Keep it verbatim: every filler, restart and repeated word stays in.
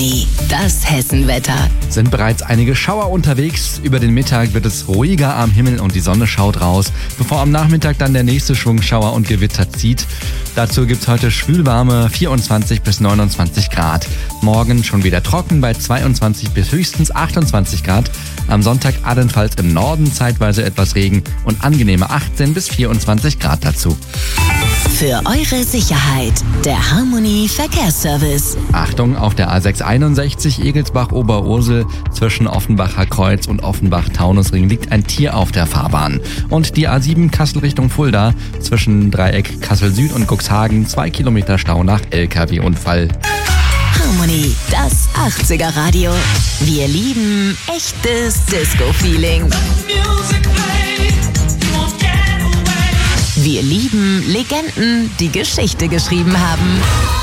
Harmony, das Hessenwetter. Sind bereits einige Schauer unterwegs. Über den Mittag wird es ruhiger am Himmel und die Sonne schaut raus, bevor am Nachmittag dann der nächste Schwung Schauer und Gewitter zieht. Dazu gibt's heute schwülwarme vierundzwanzig bis neunundzwanzig Grad. Morgen schon wieder trocken bei zweiundzwanzig bis höchstens achtundzwanzig Grad. Am Sonntag allenfalls im Norden zeitweise etwas Regen und angenehme achtzehn bis vierundzwanzig Grad dazu. Für eure Sicherheit, der Harmony Verkehrsservice. Achtung, auf der A sechshunderteinundsechzig Egelsbach-Oberursel zwischen Offenbacher Kreuz und Offenbach-Taunusring liegt ein Tier auf der Fahrbahn. Und die A sieben Kassel Richtung Fulda zwischen Dreieck Kassel-Süd und Cuxhagen zwei Kilometer Stau nach L K W-Unfall. Harmony, das achtziger Radio. Wir lieben echtes Disco-Feeling. Wir lieben Legenden, die Geschichte geschrieben haben.